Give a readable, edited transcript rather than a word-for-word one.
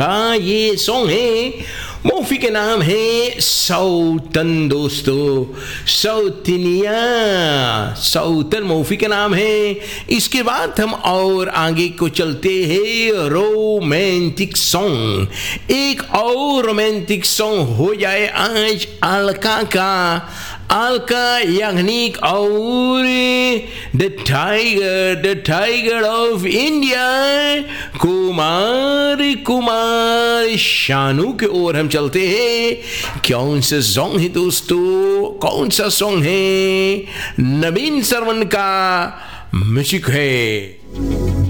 हाँ, ये सॉन्ग है, मूवी के नाम है सौतन दोस्तों, सौतनिया, सौतन मूवी के नाम है। इसके बाद हम और आगे को चलते हैं रोमांटिक सॉन्ग। एक और रोमांटिक सॉन्ग हो जाए आज अलका का, अलका याग्निक और the tiger of India Kumar Sanu के ओर हम चलते हैं। कौन सा सॉन्ग है दोस्तों, कौन सा सॉन्ग है? नवीन सरवन का म्यूजिक है।